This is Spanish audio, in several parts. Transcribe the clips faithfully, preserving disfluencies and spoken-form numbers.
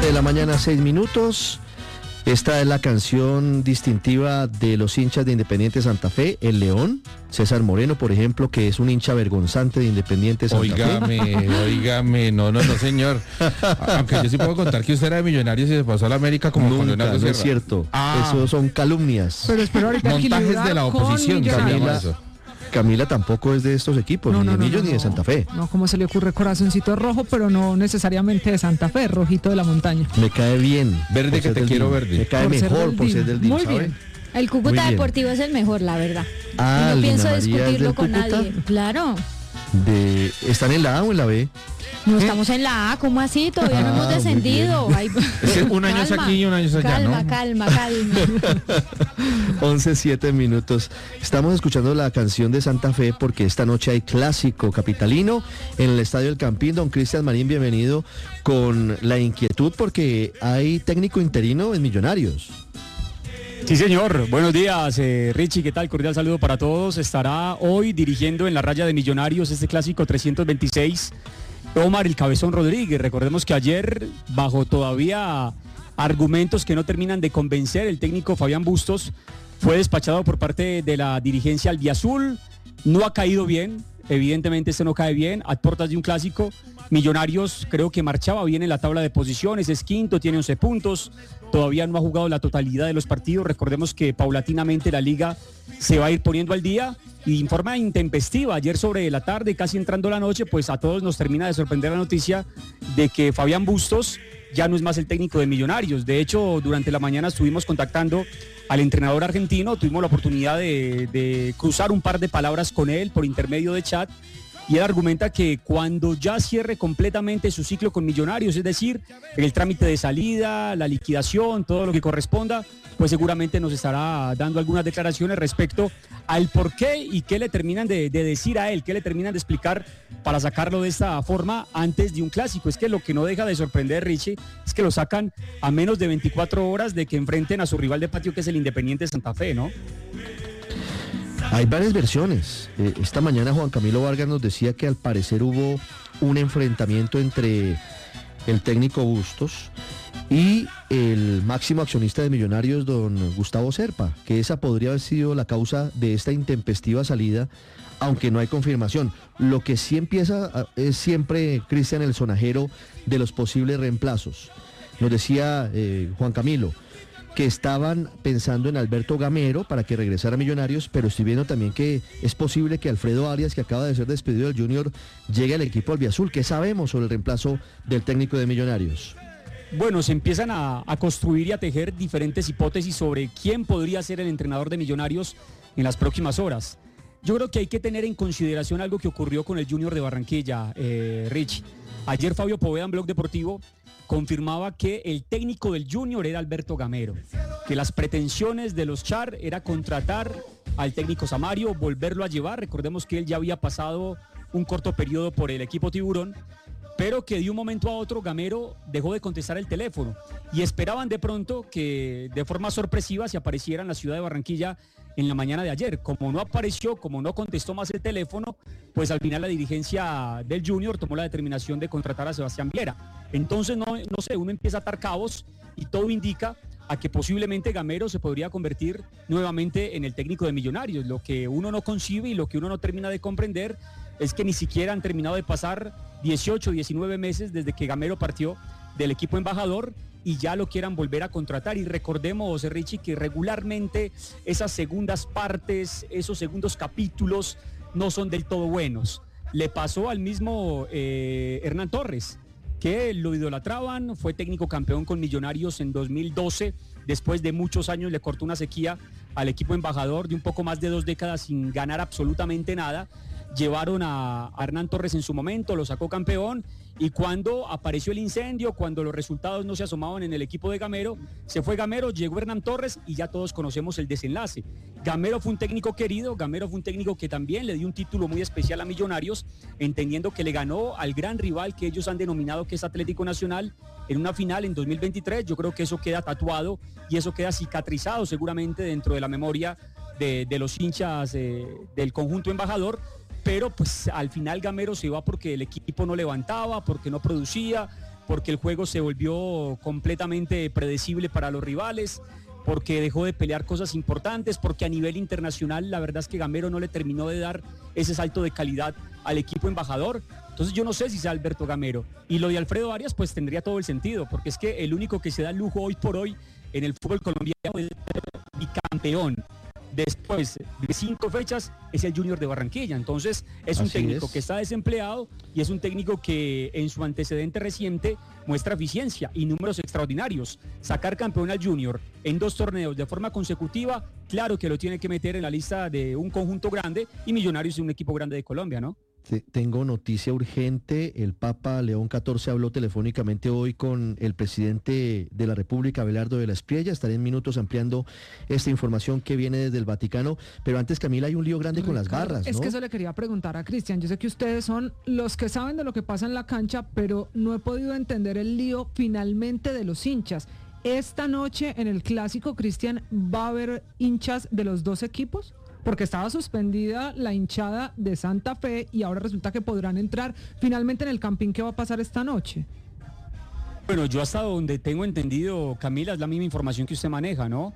de la mañana, seis minutos. Esta es la canción distintiva de los hinchas de Independiente Santa Fe, El León. César Moreno, por ejemplo, que es un hincha vergonzante de Independiente Santa Fe. Oígame, oígame, no, no, no, señor. Aunque yo sí puedo contar que usted era de Millonarios y se pasó a la América como Nunca, con Leonardo no es cierto. Ah. Eso son calumnias. Pero espero ahorita montajes de la oposición, Camila. Camila tampoco es de estos equipos, no, ni no, de no, Millos no, ni de Santa Fe. No, como se le ocurre, corazoncito rojo, pero no necesariamente de Santa Fe, rojito de la montaña. Me cae bien. Verde que te quiero D I M. verde. Me cae por mejor ser por ser del D I M, Muy ¿sabe? bien. El Cúcuta Deportivo es el mejor, la verdad. Ah, y no pienso Lina María discutirlo con Cúcuta. nadie. Claro. De, ¿Están en la A o en la B? No estamos en la A, ¿cómo así? Todavía no Ah, hemos descendido. Ay, Es un año es aquí y un año es allá, calma, ¿no? calma, calma. once, siete minutos. Estamos escuchando la canción de Santa Fe porque esta noche hay clásico capitalino en el Estadio El Campín. Don Cristian Marín, bienvenido, con la inquietud porque hay técnico interino en Millonarios. Sí, señor. Buenos días, eh, Richie. ¿Qué tal? Cordial saludo para todos. Estará hoy dirigiendo en la raya de Millonarios este clásico trescientos veintiséis Omar el Cabezón Rodríguez. Recordemos que ayer, bajo todavía argumentos que no terminan de convencer, el técnico Fabián Bustos fue despachado por parte de la dirigencia albiazul. No ha caído bien. Evidentemente este no cae bien. A puertas de un clásico, Millonarios creo que marchaba bien en la tabla de posiciones, es quinto, tiene once puntos, todavía no ha jugado la totalidad de los partidos. Recordemos que paulatinamente la liga se va a ir poniendo al día y en forma intempestiva, ayer sobre la tarde, casi entrando la noche, pues a todos nos termina de sorprender la noticia de que Fabián Bustos ya no es más el técnico de Millonarios. De hecho, durante la mañana estuvimos contactando al entrenador argentino, tuvimos la oportunidad de, de cruzar un par de palabras con él por intermedio de chat, y él argumenta que cuando ya cierre completamente su ciclo con Millonarios, es decir, el trámite de salida, la liquidación, todo lo que corresponda, pues seguramente nos estará dando algunas declaraciones respecto al por qué y qué le terminan de, de decir a él, qué le terminan de explicar para sacarlo de esta forma antes de un clásico. Es que lo que no deja de sorprender, Richie, es que lo sacan a menos de veinticuatro horas de que enfrenten a su rival de patio, que es el Independiente Santa Fe, ¿no? Hay varias versiones. Eh, esta mañana Juan Camilo Vargas nos decía que al parecer hubo un enfrentamiento entre el técnico Bustos y el máximo accionista de Millonarios, don Gustavo Serpa, que esa podría haber sido la causa de esta intempestiva salida, aunque no hay confirmación. Lo que sí empieza a, es siempre, Cristian, el sonajero de los posibles reemplazos. Nos decía eh, Juan Camilo que estaban pensando en Alberto Gamero para que regresara a Millonarios, pero estoy viendo también que es posible que Alfredo Arias, que acaba de ser despedido del Junior, llegue al equipo albiazul. ¿Qué sabemos sobre el reemplazo del técnico de Millonarios? Bueno, se empiezan a, a construir y a tejer diferentes hipótesis sobre quién podría ser el entrenador de Millonarios en las próximas horas. Yo creo que hay que tener en consideración algo que ocurrió con el Junior de Barranquilla, eh, Rich. Ayer Fabio Poveda en Blog Deportivo confirmaba que el técnico del Junior era Alberto Gamero, que las pretensiones de los Char era contratar al técnico Samario, volverlo a llevar. Recordemos que él ya había pasado un corto periodo por el equipo Tiburón, pero que de un momento a otro Gamero dejó de contestar el teléfono y esperaban de pronto que de forma sorpresiva se apareciera en la ciudad de Barranquilla en la mañana de ayer. Como no apareció, como no contestó más el teléfono, pues al final la dirigencia del Junior tomó la determinación de contratar a Sebastián Viera. Entonces, no, no sé, uno empieza a atar cabos y todo indica a que posiblemente Gamero se podría convertir nuevamente en el técnico de Millonarios. Lo que uno no concibe y lo que uno no termina de comprender es que ni siquiera han terminado de pasar dieciocho, diecinueve meses desde que Gamero partió del equipo embajador y ya lo quieran volver a contratar. Y recordemos, Richie, que regularmente esas segundas partes, esos segundos capítulos no son del todo buenos. Le pasó al mismo eh, Hernán Torres, que lo idolatraban, fue técnico campeón con Millonarios en dos mil doce, después de muchos años le cortó una sequía al equipo embajador de un poco más de dos décadas sin ganar absolutamente nada. Llevaron a Hernán Torres en su momento, lo sacó campeón, y cuando apareció el incendio, cuando los resultados no se asomaban en el equipo de Gamero, se fue Gamero, llegó Hernán Torres y ya todos conocemos el desenlace. Gamero fue un técnico querido, Gamero fue un técnico que también le dio un título muy especial a Millonarios, entendiendo que le ganó al gran rival que ellos han denominado que es Atlético Nacional en una final en dos mil veintitrés. Yo creo que eso queda tatuado y eso queda cicatrizado seguramente dentro de la memoria de, de los hinchas eh, del conjunto embajador. Pero pues al final Gamero se va porque el equipo no levantaba, porque no producía, porque el juego se volvió completamente predecible para los rivales, porque dejó de pelear cosas importantes, porque a nivel internacional la verdad es que Gamero no le terminó de dar ese salto de calidad al equipo embajador. Entonces yo no sé si sea Alberto Gamero. Y lo de Alfredo Arias pues tendría todo el sentido, porque es que el único que se da el lujo hoy por hoy en el fútbol colombiano es el bicampeón. Después de cinco fechas es el Junior de Barranquilla. Entonces es un Así técnico es. que está desempleado y es un técnico que en su antecedente reciente muestra eficiencia y números extraordinarios. Sacar campeón al Junior en dos torneos de forma consecutiva, claro que lo tiene que meter en la lista de un conjunto grande, y Millonarios es un equipo grande de Colombia, ¿no? Te- Tengo noticia urgente. El Papa León catorce habló telefónicamente hoy con el presidente de la República, Abelardo de la Espriella. Estaré en minutos ampliando esta información que viene desde el Vaticano. Pero antes, Camila, hay un lío grande con las Ricardo, barras, ¿no? Es que eso le quería preguntar a Cristian. Yo sé que ustedes son los que saben de lo que pasa en la cancha, pero no he podido entender el lío finalmente de los hinchas. Esta noche en el Clásico, Cristian, ¿va a haber hinchas de los dos equipos? Porque estaba suspendida la hinchada de Santa Fe y ahora resulta que podrán entrar. Finalmente en el Campín, ¿qué va a pasar esta noche? Bueno, yo hasta donde tengo entendido, Camila, es la misma información que usted maneja, ¿no?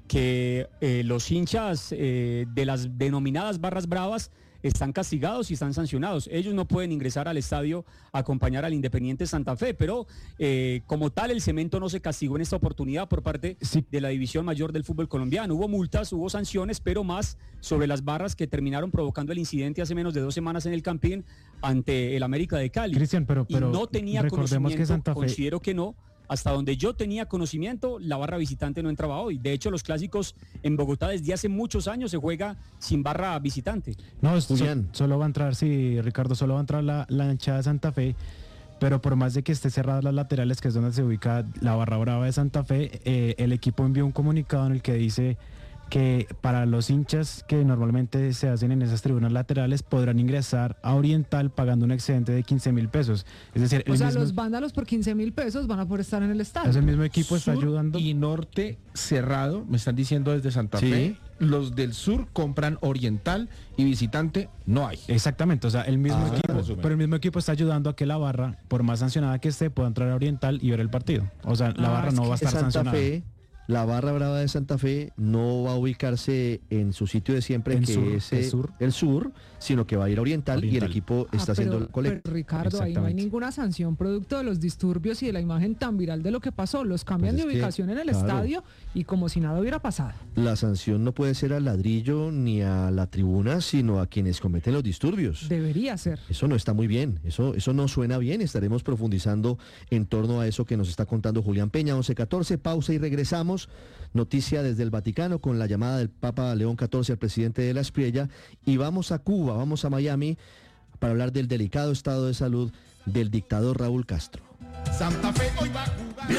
Que eh, los hinchas eh, de las denominadas barras bravas están castigados y están sancionados. Ellos no pueden ingresar al estadio a acompañar al Independiente Santa Fe, pero eh, como tal el Cemento no se castigó en esta oportunidad por parte Sí. de la División Mayor del Fútbol Colombiano. Hubo multas, hubo sanciones, pero más sobre las barras que terminaron provocando el incidente hace menos de dos semanas en el Campín ante el América de Cali. Cristian, pero- pero y no tenía recordemos conocimiento, que Santa Fe- considero que no. Hasta donde yo tenía conocimiento, la barra visitante no entraba hoy. De hecho, los clásicos en Bogotá desde hace muchos años se juega sin barra visitante. No, so- Julián. solo va a entrar, sí, Ricardo, solo va a entrar la, la hinchada de Santa Fe, pero por más de que esté cerradas las laterales, que es donde se ubica la barra brava de Santa Fe, eh, el equipo envió un comunicado en el que dice que para los hinchas que normalmente se hacen en esas tribunas laterales podrán ingresar a Oriental pagando un excedente de quince mil pesos. Es decir, O el, sea, mismo, los vándalos por quince mil pesos van a poder estar en el estadio. es el mismo equipo está Sur ayudando. y norte cerrado, me están diciendo desde Santa Sí. Fe. Los del sur compran oriental y visitante no hay. Exactamente, o sea, el mismo Ah, equipo, resumen. pero el mismo equipo está ayudando a que la barra, por más sancionada que esté, pueda entrar a Oriental y ver el partido. O sea, la Ah, barra es no que va a estar Santa sancionada. Fe, la barra brava de Santa Fe no va a ubicarse en su sitio de siempre, En que sur, es el eh, sur. el sur, sino que va a ir a Oriental, y el Oriental. equipo Ah, está pero- haciendo el colecto. pero, Ricardo, ahí no hay Exactamente. ninguna sanción producto de los disturbios y de la imagen tan viral de lo que pasó. Los cambian Pues de es que, ubicación en el claro. estadio y como si nada hubiera pasado. La sanción no puede ser al ladrillo ni a la tribuna, sino a quienes cometen los disturbios. Debería ser. Eso no está muy bien, eso, eso no suena bien. Estaremos profundizando en torno a eso que nos está contando Julián Peña. once catorce, pausa y regresamos. Noticia desde el Vaticano con la llamada del Papa León catorce al presidente de la Espriella. Y vamos a Cuba, vamos a Miami para hablar del delicado estado de salud del dictador Raúl Castro. Santa Fe hoy va a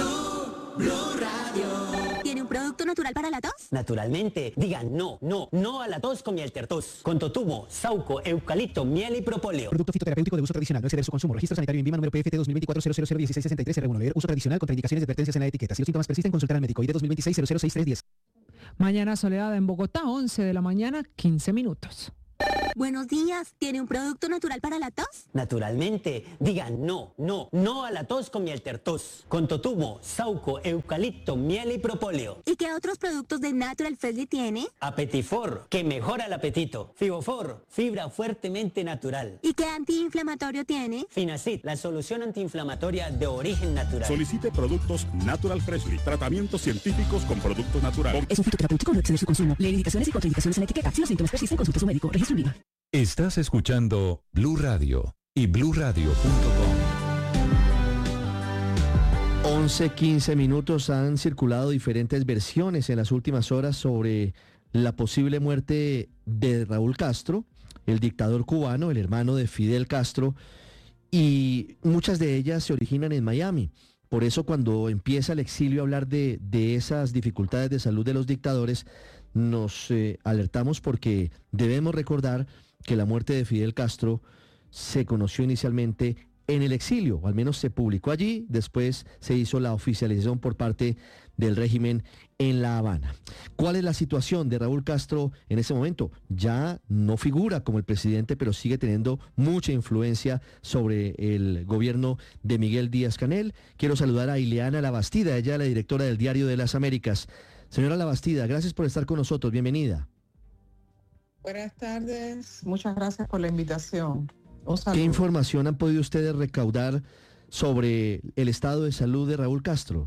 jugar. ¿Tiene un producto natural para la tos? Naturalmente, digan no, no, no a la tos con miel tertos. Con totumo, sauco, eucalipto, miel y propóleo. Producto fitoterapéutico de uso tradicional, no exceder su consumo. Registro sanitario en Vima número P F T dos mil veinticuatro cero cero cero dieciséis sesenta y tres R uno. Leer uso tradicional con indicaciones y advertencias en la etiqueta. Si los síntomas persisten, consultar al médico. I D dos mil veintiséis cero cero seis tres diez. Mañana soleada en Bogotá, once de la mañana, quince minutos. Buenos días. ¿Tiene un producto natural para la tos? Naturalmente, digan no, no, no a la tos con miel tertos. Con totumo, sauco, eucalipto, miel y propóleo. ¿Y qué otros productos de Natural Freshly tiene? Apetifor, que mejora el apetito. Fibofor, fibra fuertemente natural. ¿Y qué antiinflamatorio tiene? Finacid, la solución antiinflamatoria de origen natural. Solicite productos Natural Freshly, tratamientos científicos con productos naturales. Es un fitoterapéutico, no exceder su consumo. Leer indicaciones y contraindicaciones en la etiqueta. Si los síntomas persisten, consulte a su médico. Registro en Vima. Estás escuchando Blue Radio y blue radio punto com. once quince minutos. Han circulado diferentes versiones en las últimas horas sobre la posible muerte de Raúl Castro, el dictador cubano, el hermano de Fidel Castro, y muchas de ellas se originan en Miami. Por eso cuando empieza el exilio a hablar de, de esas dificultades de salud de los dictadores, nos eh, alertamos porque debemos recordar que la muerte de Fidel Castro se conoció inicialmente en el exilio, o al menos se publicó allí, después se hizo la oficialización por parte del régimen en La Habana. ¿Cuál es la situación de Raúl Castro en ese momento? Ya no figura como el presidente, pero sigue teniendo mucha influencia sobre el gobierno de Miguel Díaz-Canel. Quiero saludar a Ileana Labastida, ella es la directora del Diario de las Américas. Señora Labastida, gracias por estar con nosotros, bienvenida. Buenas tardes, muchas gracias por la invitación. ¿Qué información han podido ustedes recaudar sobre el estado de salud de Raúl Castro?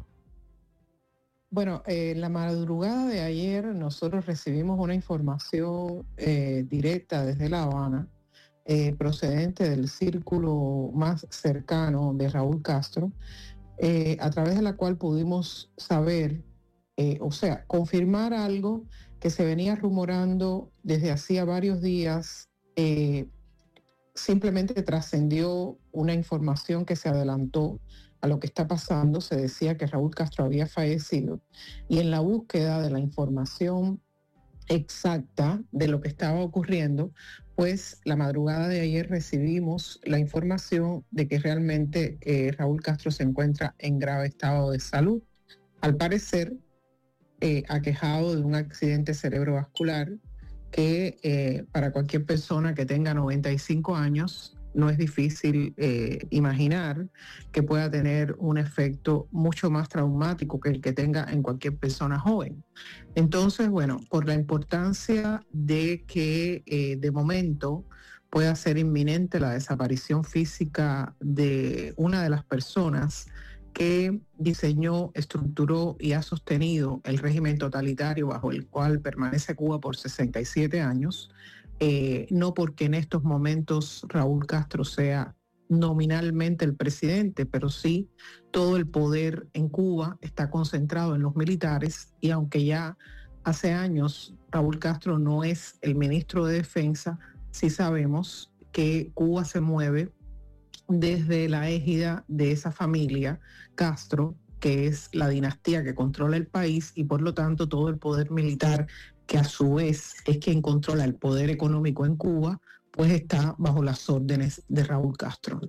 Bueno, eh, la madrugada de ayer nosotros recibimos una información eh, directa desde La Habana, eh, procedente del círculo más cercano de Raúl Castro, eh, a través de la cual pudimos saber, eh, o sea, confirmar algo que se venía rumorando desde hacía varios días. eh, Simplemente trascendió una información que se adelantó a lo que está pasando. Se decía que Raúl Castro había fallecido y en la búsqueda de la información exacta de lo que estaba ocurriendo, pues la madrugada de ayer recibimos la información de que realmente eh, Raúl Castro se encuentra en grave estado de salud. Al parecer, eh, aquejado de un accidente cerebrovascular que eh, para cualquier persona que tenga noventa y cinco años no es difícil eh, imaginar que pueda tener un efecto mucho más traumático que el que tenga en cualquier persona joven. Entonces, bueno, por la importancia de que eh, de momento pueda ser inminente la desaparición física de una de las personas que diseñó, estructuró y ha sostenido el régimen totalitario bajo el cual permanece Cuba por sesenta y siete años, eh, no porque en estos momentos Raúl Castro sea nominalmente el presidente, pero sí todo el poder en Cuba está concentrado en los militares, y aunque ya hace años Raúl Castro no es el ministro de Defensa, sí sabemos que Cuba se mueve desde la égida de esa familia Castro, que es la dinastía que controla el país, y por lo tanto todo el poder militar, que a su vez es quien controla el poder económico en Cuba, pues está bajo las órdenes de Raúl Castro.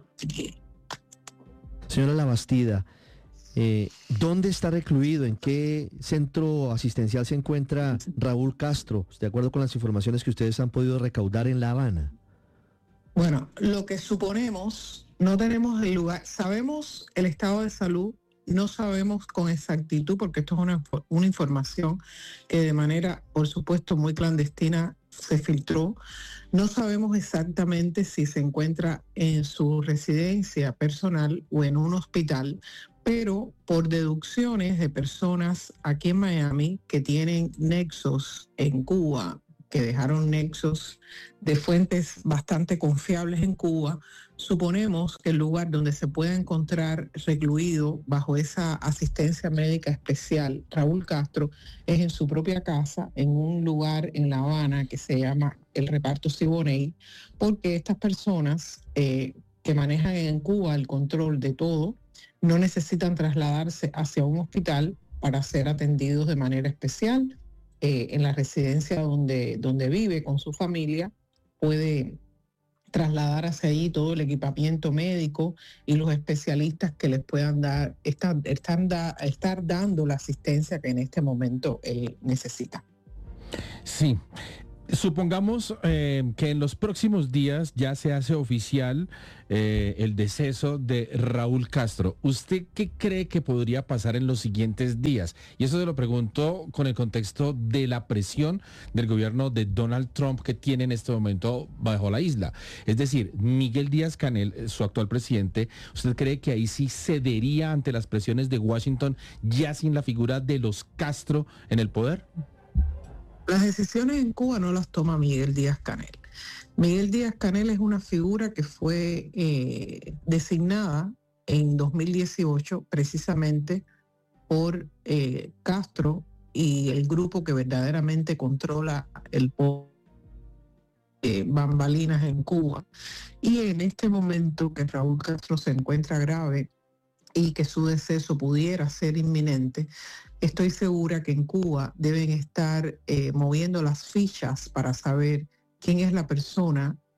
Señora Labastida, eh, ¿dónde está recluido? ¿En qué centro asistencial se encuentra Raúl Castro, de acuerdo con las informaciones que ustedes han podido recaudar en La Habana? Bueno, lo que suponemos, no tenemos el lugar, sabemos el estado de salud, no sabemos con exactitud, porque esto es una, una información que de manera, por supuesto, muy clandestina se filtró. No sabemos exactamente si se encuentra en su residencia personal o en un hospital, pero por deducciones de personas aquí en Miami que tienen nexos en Cuba, que dejaron nexos de fuentes bastante confiables en Cuba, suponemos que el lugar donde se puede encontrar recluido bajo esa asistencia médica especial Raúl Castro es en su propia casa, en un lugar en La Habana que se llama el Reparto Siboney, porque estas personas eh, que manejan en Cuba el control de todo no necesitan trasladarse hacia un hospital para ser atendidos de manera especial. Eh, en la residencia donde, donde vive con su familia, puede trasladar hacia allí todo el equipamiento médico y los especialistas que les puedan dar, estar, están da, estar dando la asistencia que en este momento él necesita. Sí. Supongamos eh, que en los próximos días ya se hace oficial eh, el deceso de Raúl Castro. ¿Usted qué cree que podría pasar en los siguientes días? Y eso se lo pregunto con el contexto de la presión del gobierno de Donald Trump que tiene en este momento bajo la isla. Es decir, Miguel Díaz-Canel, su actual presidente, ¿usted cree que ahí sí cedería ante las presiones de Washington ya sin la figura de los Castro en el poder? Las decisiones en Cuba no las toma Miguel Díaz-Canel. Miguel Díaz-Canel es una figura que fue eh, designada en dos mil dieciocho precisamente por eh, Castro y el grupo que verdaderamente controla el poder, eh, bambalinas en Cuba. Y en este momento que Raúl Castro se encuentra grave y que su deceso pudiera ser inminente, estoy segura que en Cuba deben estar eh, moviendo las fichas para saber quién es la persona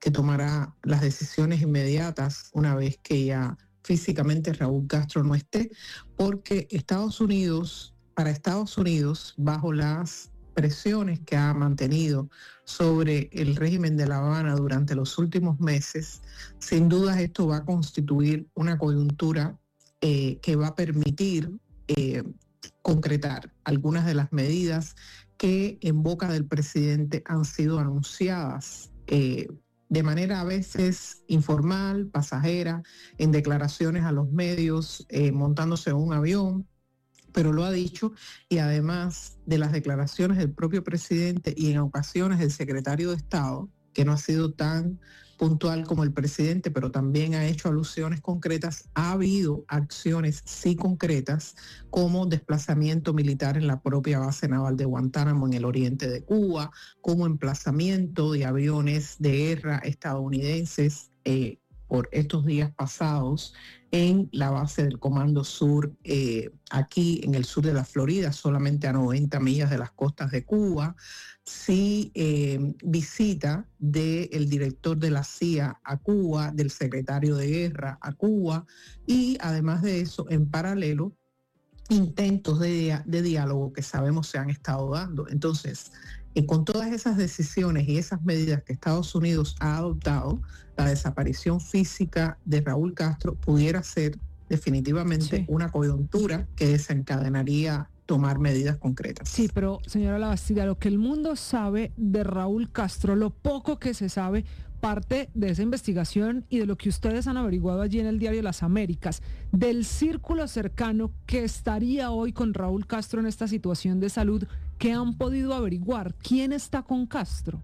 que tomará las decisiones inmediatas una vez que ya físicamente Raúl Castro no esté, porque Estados Unidos, para Estados Unidos, bajo las presiones que ha mantenido sobre el régimen de La Habana durante los últimos meses, sin duda esto va a constituir una coyuntura eh, que va a permitir eh, concretar algunas de las medidas que en boca del presidente han sido anunciadas eh, de manera a veces informal, pasajera, en declaraciones a los medios, eh, montándose en un avión, pero lo ha dicho, y además de las declaraciones del propio presidente y en ocasiones del secretario de Estado, que no ha sido tan puntual como el presidente, pero también ha hecho alusiones concretas, ha habido acciones sí concretas, como desplazamiento militar en la propia base naval de Guantánamo en el oriente de Cuba, como emplazamiento de aviones de guerra estadounidenses eh, por estos días pasados en la base del Comando Sur, eh, aquí en el sur de la Florida, solamente a noventa millas de las costas de Cuba. Sí, eh, visita del director de la C I A a Cuba, del secretario de Guerra a Cuba, y además de eso, en paralelo, intentos de, de diálogo que sabemos se han estado dando. Entonces, y con todas esas decisiones y esas medidas que Estados Unidos ha adoptado, la desaparición física de Raúl Castro pudiera ser definitivamente sí. una coyuntura que desencadenaría tomar medidas concretas. Sí, pero señora Labastida, lo que el mundo sabe de Raúl Castro, lo poco que se sabe, parte de esa investigación y de lo que ustedes han averiguado allí en el diario Las Américas, del círculo cercano que estaría hoy con Raúl Castro en esta situación de salud, ¿qué han podido averiguar? ¿Quién está con Castro?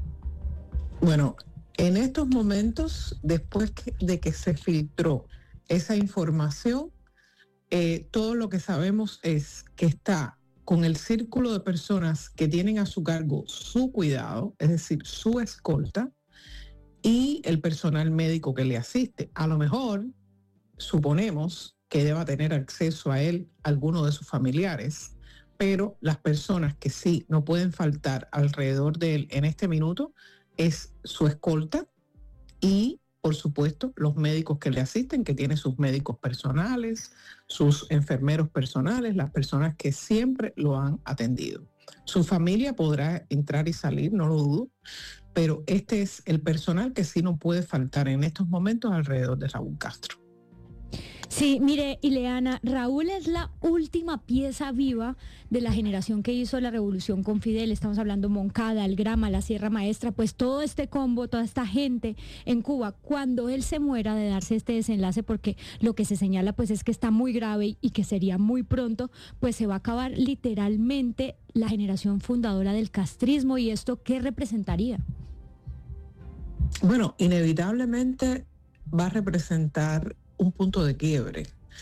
Bueno, en estos momentos, después de que se filtró esa información, eh, todo lo que sabemos es que está con el círculo de personas que tienen a su cargo su cuidado, es decir, su escolta, y el personal médico que le asiste. A lo mejor, suponemos que deba tener acceso a él alguno de sus familiares, pero las personas que sí no pueden faltar alrededor de él en este minuto es su escolta y, por supuesto, los médicos que le asisten, que tiene sus médicos personales, sus enfermeros personales, las personas que siempre lo han atendido. Su familia podrá entrar y salir, no lo dudo, pero este es el personal que sí no puede faltar en estos momentos alrededor de Raúl Castro. Sí, mire, Ileana, Raúl es la última pieza viva de la generación que hizo la revolución con Fidel. Estamos hablando Moncada, El Grama, la Sierra Maestra, pues todo este combo, toda esta gente en Cuba. Cuando él se muera de darse este desenlace, porque lo que se señala pues es que está muy grave y que sería muy pronto, pues se va a acabar literalmente la generación fundadora del castrismo. ¿Y esto qué representaría? Bueno, inevitablemente va a representar un punto de quiebre,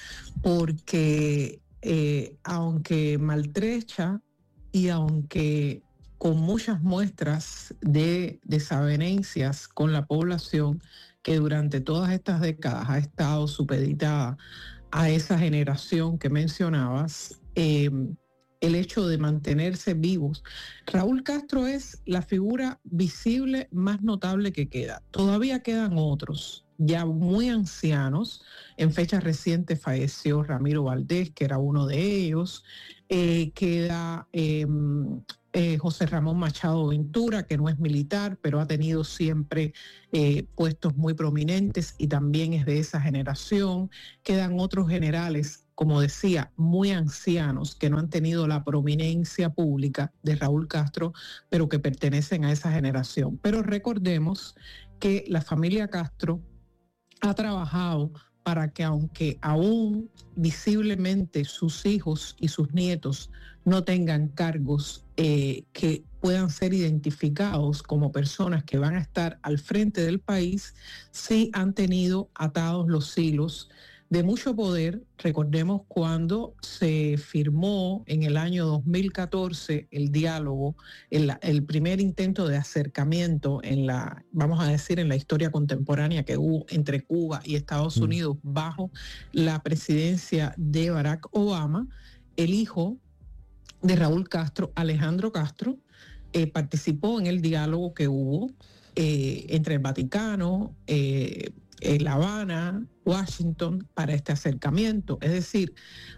porque eh, aunque maltrecha y aunque con muchas muestras de desavenencias con la población que durante todas estas décadas ha estado supeditada a esa generación que mencionabas, eh, el hecho de mantenerse vivos. Raúl Castro es la figura visible más notable que queda. Todavía quedan otros, ya muy ancianos. En fecha reciente falleció Ramiro Valdés, que era uno de ellos. Eh, queda eh, eh, José Ramón Machado Ventura, que no es militar, pero ha tenido siempre eh, puestos muy prominentes y también es de esa generación. Quedan otros generales, como decía, muy ancianos, que no han tenido la prominencia pública de Raúl Castro, pero que pertenecen a esa generación. Pero recordemos que la familia Castro ha trabajado para que, aunque aún visiblemente sus hijos y sus nietos no tengan cargos eh, que puedan ser identificados como personas que van a estar al frente del país, sí han tenido atados los hilos de mucho poder. Recordemos cuando se firmó en el año dos mil catorce el diálogo, el, el primer intento de acercamiento en la, vamos a decir, en la historia contemporánea que hubo entre Cuba y Estados Unidos mm. bajo la presidencia de Barack Obama. El hijo de Raúl Castro, Alejandro Castro, eh, participó en el diálogo que hubo eh, entre el Vaticano, eh, eh, La Habana, Washington, para este acercamiento. Es decir,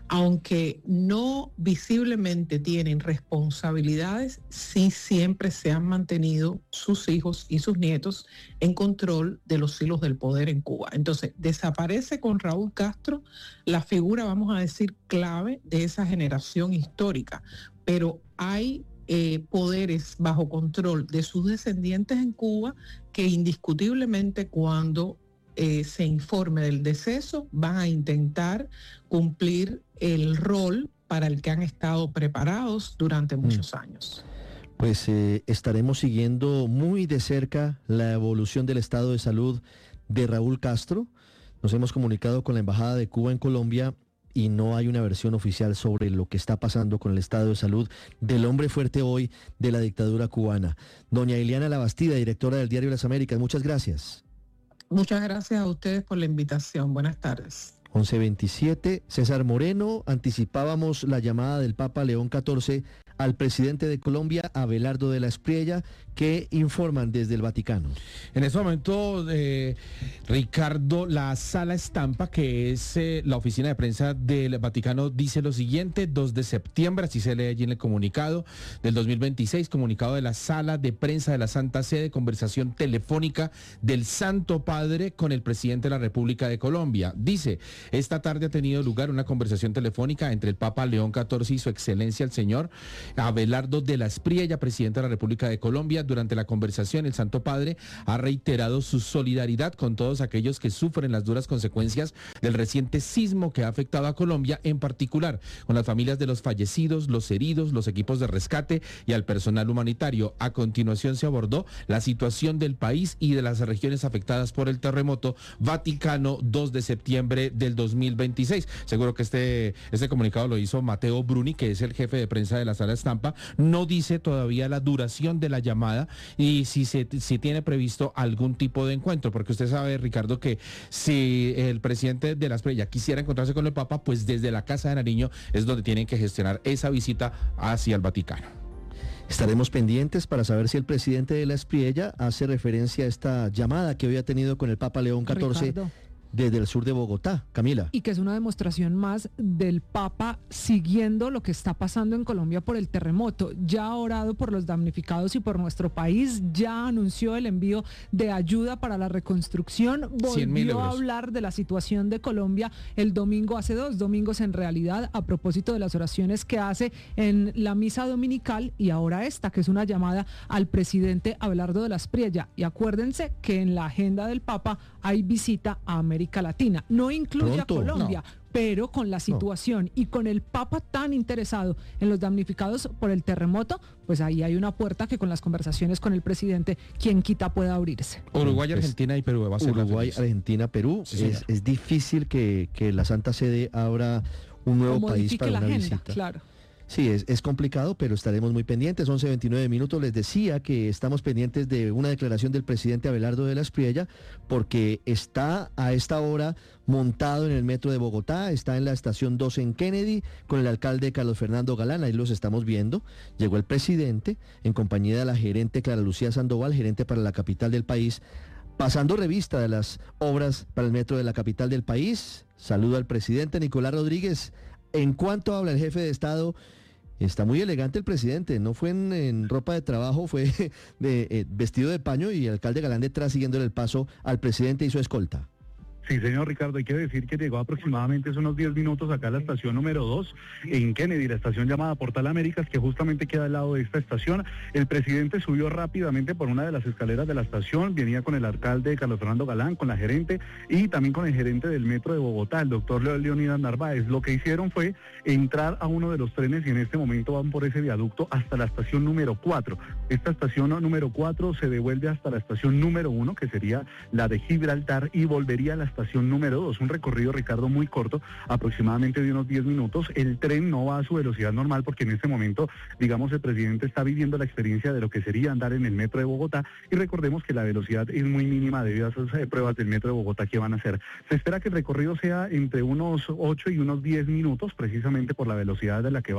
aunque no visiblemente tienen responsabilidades, sí siempre se han mantenido sus hijos y sus nietos en control de los hilos del poder en Cuba. Entonces, desaparece con Raúl Castro la figura, vamos a decir, clave de esa generación histórica, pero hay eh, poderes bajo control de sus descendientes en Cuba que indiscutiblemente cuando Eh, se informe del deceso, van a intentar cumplir el rol para el que han estado preparados durante muchos mm. años. Pues eh, estaremos siguiendo muy de cerca la evolución del estado de salud de Raúl Castro. Nos hemos comunicado con la Embajada de Cuba en Colombia y no hay una versión oficial sobre lo que está pasando con el estado de salud del hombre fuerte hoy de la dictadura cubana. Doña Ileana Labastida, directora del Diario Las Américas, muchas gracias. Muchas gracias a ustedes por la invitación. Buenas tardes. once veintisiete, César Moreno, anticipábamos la llamada del Papa León catorce al presidente de Colombia, Abelardo de la Espriella, que informan desde el Vaticano. En este momento, eh, Ricardo, la Sala Estampa, que es eh, la oficina de prensa del Vaticano, dice lo siguiente: dos de septiembre, así se lee allí en el comunicado del dos mil veintiséis, comunicado de la Sala de Prensa de la Santa Sede, conversación telefónica del Santo Padre con el presidente de la República de Colombia. Dice: esta tarde ha tenido lugar una conversación telefónica entre el Papa León catorce y su excelencia el señor Abelardo de la Espriella, presidente de la República de Colombia. Durante la conversación, el Santo Padre ha reiterado su solidaridad con todos aquellos que sufren las duras consecuencias del reciente sismo que ha afectado a Colombia, en particular con las familias de los fallecidos, los heridos, los equipos de rescate y al personal humanitario. A continuación se abordó la situación del país y de las regiones afectadas por el terremoto. Vaticano, dos de septiembre del dos mil veintiséis. Seguro que este, este comunicado lo hizo Mateo Bruni, que es el jefe de prensa de la Sala Estampa. No dice todavía la duración de la llamada y si se si tiene previsto algún tipo de encuentro, porque usted sabe, Ricardo, que si el presidente de la Espriella quisiera encontrarse con el Papa, pues desde la Casa de Nariño es donde tienen que gestionar esa visita hacia el Vaticano. Estaremos pendientes para saber si el presidente de la Espriella hace referencia a esta llamada que hoy ha tenido con el Papa León catorce. Ricardo. Desde el sur de Bogotá, Camila. Y que es una demostración más del Papa siguiendo lo que está pasando en Colombia por el terremoto. Ya ha orado por los damnificados y por nuestro país, ya anunció el envío de ayuda para la reconstrucción, volvió a hablar de la situación de Colombia el domingo, hace dos domingos en realidad, a propósito de las oraciones que hace en la misa dominical, y ahora esta, que es una llamada al presidente Abelardo de la Espriella. Y acuérdense que en la agenda del Papa hay visita a América América Latina, no incluye Pronto, a Colombia, no. Pero con la situación no. y con el Papa tan interesado en los damnificados por el terremoto, pues ahí hay una puerta que con las conversaciones con el presidente, quien quita, pueda abrirse. Uruguay, Argentina y Perú. Va a ser Uruguay, Argentina, Perú. Sí, es, es difícil que, que la Santa Sede abra un nuevo país para la una agenda, visita. Claro. Sí, es, es complicado, pero estaremos muy pendientes. once veintinueve minutos. Les decía que estamos pendientes de una declaración del presidente Abelardo de la Espriella, porque está a esta hora montado en el metro de Bogotá, está en la estación dos en Kennedy, con el alcalde Carlos Fernando Galán, ahí los estamos viendo. Llegó el presidente en compañía de la gerente Clara Lucía Sandoval, gerente para la capital del país, pasando revista de las obras para el metro de la capital del país. Saludo al presidente Nicolás Rodríguez. En cuanto habla el jefe de Estado, está muy elegante el presidente, no fue en, en ropa de trabajo, fue de, eh, vestido de paño, y el alcalde Galán detrás siguiéndole el paso al presidente y su escolta. Sí, señor Ricardo, hay que decir que llegó aproximadamente unos diez minutos acá a la estación número dos en Kennedy, la estación llamada Portal Américas, que justamente queda al lado de esta estación. El presidente subió rápidamente por una de las escaleras de la estación, venía con el alcalde Carlos Fernando Galán, con la gerente y también con el gerente del metro de Bogotá, el doctor Leonidas Narváez. Lo que hicieron fue entrar a uno de los trenes y en este momento van por ese viaducto hasta la estación número cuatro. Esta estación número cuatro se devuelve hasta la estación número uno, que sería la de Gibraltar, y volvería a la estación número dos, un recorrido, Ricardo, muy corto, aproximadamente de unos diez minutos. El tren no va a su velocidad normal porque en este momento, digamos, el presidente está viviendo la experiencia de lo que sería andar en el metro de Bogotá, y recordemos que la velocidad es muy mínima debido a esas eh, pruebas del metro de Bogotá que van a hacer. Se espera que el recorrido sea entre unos ocho y unos diez minutos, precisamente por la velocidad de la que va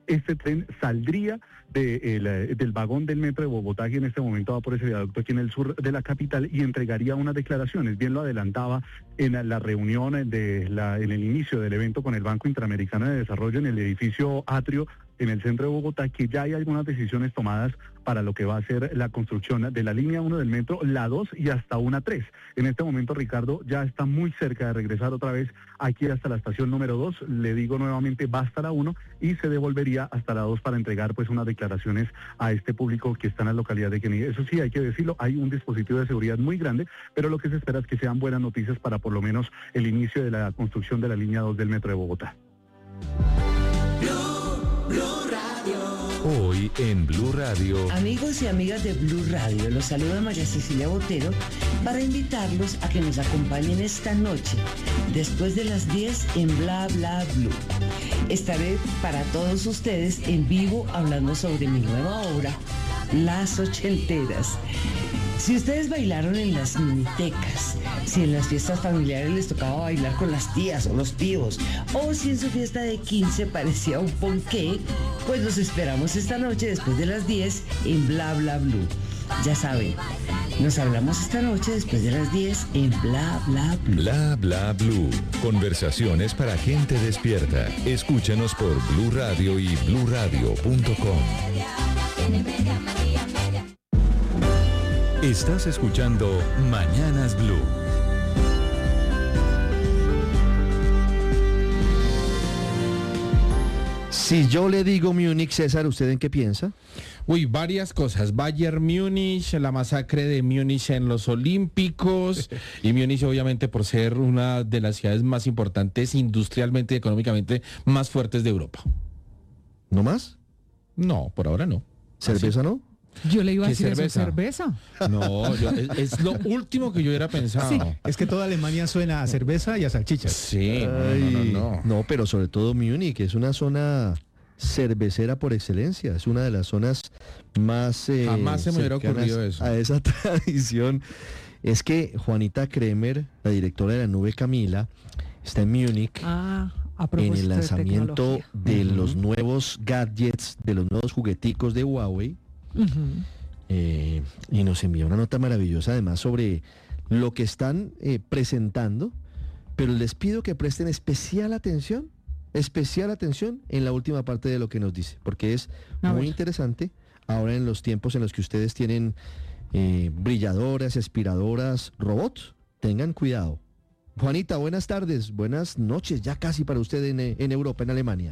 este tren saldría de, el, del vagón del metro de Bogotá, que en este momento va por ese viaducto aquí en el sur de la capital, y entregaría unas declaraciones. Bien lo adelantaba en la reunión, de la, en el inicio del evento con el Banco Interamericano de Desarrollo en el edificio Atrio, en el centro de Bogotá, que ya hay algunas decisiones tomadas para lo que va a ser la construcción de la línea uno del metro, la dos y hasta una tres. En este momento, Ricardo, ya está muy cerca de regresar otra vez aquí hasta la estación número dos. Le digo nuevamente, va hasta la uno y se devolvería hasta la dos para entregar pues unas declaraciones a este público que está en la localidad de Kennedy. Eso sí, hay que decirlo, hay un dispositivo de seguridad muy grande, pero lo que se espera es que sean buenas noticias para por lo menos el inicio de la construcción de la línea dos del metro de Bogotá. Hoy en Blue Radio. Amigos y amigas de Blue Radio, los saluda María Cecilia Botero para invitarlos a que nos acompañen esta noche, después de las diez en Bla Bla Blue. Estaré para todos ustedes en vivo hablando sobre mi nueva obra, Las Ochenteras. Si ustedes bailaron en las minitecas, si en las fiestas familiares les tocaba bailar con las tías o los tíos, o si en su fiesta de quince parecía un ponqué, pues los esperamos esta noche después de las diez en Bla Bla Blue. Ya saben, nos hablamos esta noche después de las diez en Bla Bla Blue. Bla Bla Blue. Conversaciones para gente despierta. Escúchanos por Blue Radio y blue radio punto com. Estás escuchando Mañanas Blue. Si yo le digo Múnich, César, ¿usted en qué piensa? Uy, varias cosas. Bayern Múnich, la masacre de Múnich en los Olímpicos, y Múnich obviamente por ser una de las ciudades más importantes industrialmente y económicamente más fuertes de Europa. ¿No más? No, por ahora no. ¿Cerveza no? Yo le iba a ¿Qué decir cerveza? eso, cerveza. No, yo- es, es lo último que yo hubiera pensado. Sí, es que toda Alemania suena a cerveza y a salchichas. Sí, no, Ay, no, no, no. no, pero sobre todo Múnich, es una zona cervecera por excelencia, es una de las zonas más eh, Jamás se me hubiera cercanas ocurrido eso. a esa tradición. Es que Juanita Kremer, la directora de la Nube Camila, está en Múnich Ah, a en propósito el de lanzamiento tecnología. de Ujú. los nuevos gadgets, de los nuevos jugueticos de Huawei. Ujú. Eh, y nos envía una nota maravillosa además sobre lo que están eh, presentando, pero les pido que presten especial atención, especial atención en la última parte de lo que nos dice, porque es A muy ver. interesante ahora en los tiempos en los que ustedes tienen eh, brilladoras, aspiradoras, robots. Tengan cuidado. Juanita, buenas tardes, buenas noches, ya casi para usted en, eh, en Europa, en Alemania.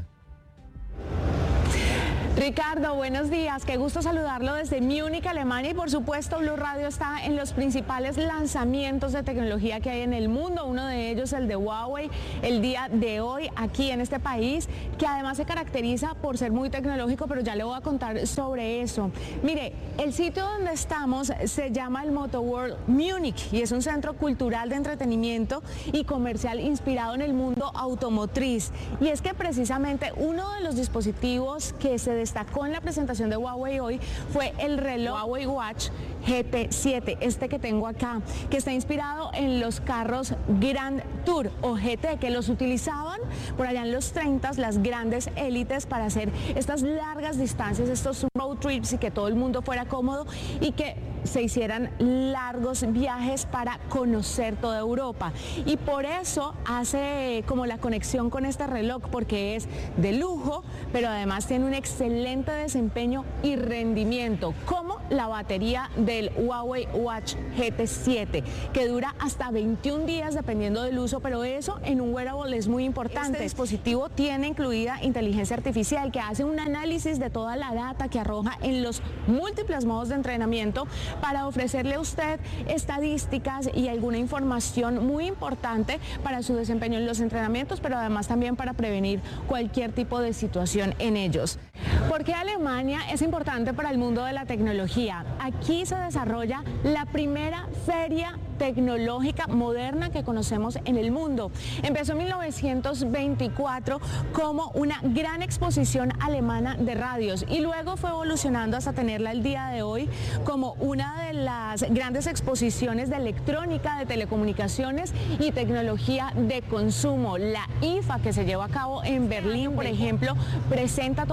Ricardo, buenos días. Qué gusto saludarlo desde Múnich, Alemania, y por supuesto Blue Radio está en los principales lanzamientos de tecnología que hay en el mundo. Uno de ellos, el de Huawei, el día de hoy aquí en este país, que además se caracteriza por ser muy tecnológico, pero ya le voy a contar sobre eso. Mire, el sitio donde estamos se llama el Motor World Múnich y es un centro cultural de entretenimiento y comercial inspirado en el mundo automotriz. Y es que precisamente uno de los dispositivos que se destacó en la presentación de Huawei hoy fue el reloj Huawei Watch G T siete, este que tengo acá, que está inspirado en los carros Grand Tour o G T, que los utilizaban por allá en los treinta las grandes élites para hacer estas largas distancias, estos road trips, y que todo el mundo fuera cómodo y que se hicieran largos viajes para conocer toda Europa. Y por eso hace como la conexión con este reloj, porque es de lujo, pero además tiene un excelente desempeño y rendimiento, como la batería del Huawei Watch G T siete, que dura hasta veintiún días dependiendo del uso, pero eso en un wearable es muy importante. Este dispositivo tiene incluida inteligencia artificial que hace un análisis de toda la data que arroja en los múltiples modos de entrenamiento para ofrecerle a usted estadísticas y alguna información muy importante para su desempeño en los entrenamientos, pero además también para prevenir cualquier tipo de situación en ellos. ¿Por qué Alemania es importante para el mundo de la tecnología? Aquí se desarrolla la primera feria tecnológica moderna que conocemos en el mundo. Empezó en mil novecientos veinticuatro como una gran exposición alemana de radios y luego fue evolucionando hasta tenerla el día de hoy como una de las grandes exposiciones de electrónica, de telecomunicaciones y tecnología de consumo. La I F A, que se lleva a cabo en Berlín, por ejemplo, presenta todas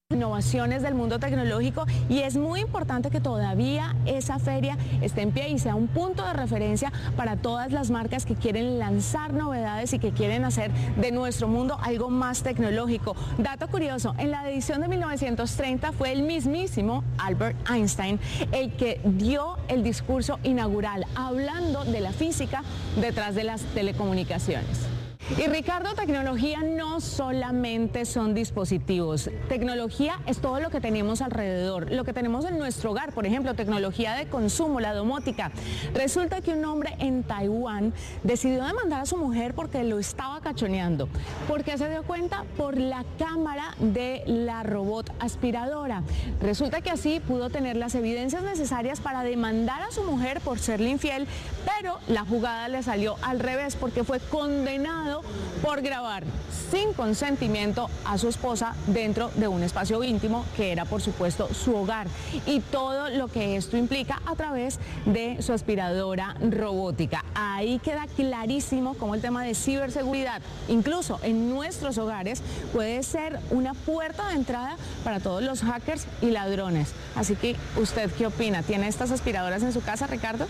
innovaciones del mundo tecnológico, y es muy importante que todavía esa feria esté en pie y sea un punto de referencia para todas las marcas que quieren lanzar novedades y que quieren hacer de nuestro mundo algo más tecnológico. Dato curioso, en la edición de mil novecientos treinta fue el mismísimo Albert Einstein el que dio el discurso inaugural hablando de la física detrás de las telecomunicaciones. Y Ricardo, tecnología no solamente son dispositivos, tecnología es todo lo que tenemos alrededor, lo que tenemos en nuestro hogar, por ejemplo, tecnología de consumo, la domótica. Resulta que un hombre en Taiwán decidió demandar a su mujer porque lo estaba cachoneando. ¿Por qué se dio cuenta? Por la cámara de la robot aspiradora. Resulta que así pudo tener las evidencias necesarias para demandar a su mujer por serle infiel, pero la jugada le salió al revés porque fue condenado por grabar sin consentimiento a su esposa dentro de un espacio íntimo que era, por supuesto, su hogar, y todo lo que esto implica a través de su aspiradora robótica. Ahí queda clarísimo cómo el tema de ciberseguridad, incluso en nuestros hogares, puede ser una puerta de entrada para todos los hackers y ladrones. Así que, ¿usted qué opina? ¿Tiene estas aspiradoras en su casa, Ricardo?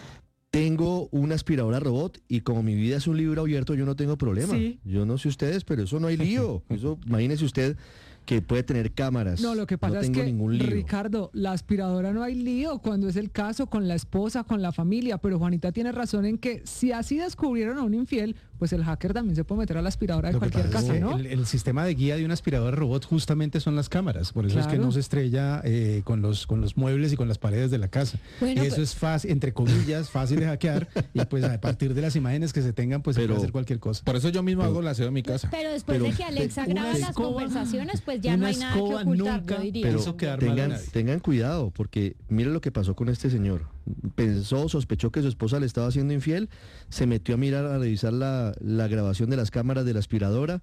Tengo una aspiradora robot y como mi vida es un libro abierto, yo no tengo problema. Sí. Yo no sé ustedes, pero eso no hay lío. Eso, imagínese usted que puede tener cámaras. No, lo que pasa no es tengo que, ningún lío. Ricardo, la aspiradora no hay lío cuando es el caso con la esposa, con la familia, pero Juanita tiene razón en que si así descubrieron a un infiel, pues el hacker también se puede meter a la aspiradora de Lo que cualquier pasa es casa, que ¿no? El, el sistema de guía de una aspiradora robot justamente son las cámaras, por eso Claro. es que no se estrella eh, con los con los muebles y con las paredes de la casa. Bueno, y eso pues- es fácil, entre comillas, fácil de hackear, y pues a partir de las imágenes que se tengan, pues se Pero- puede hacer cualquier cosa. Por eso yo mismo hago el aseo en mi casa. Pero después Pero de que Alexa una graba las escoba- conversaciones, pues ya no una hay nada que escoba ocultar, nunca- yo diría. Pero hizo quedar mal a tengan, nadie. tengan cuidado, porque mire lo que pasó con este señor. Pensó, sospechó que su esposa le estaba haciendo infiel, se metió a mirar, a revisar la, la grabación de las cámaras de la aspiradora,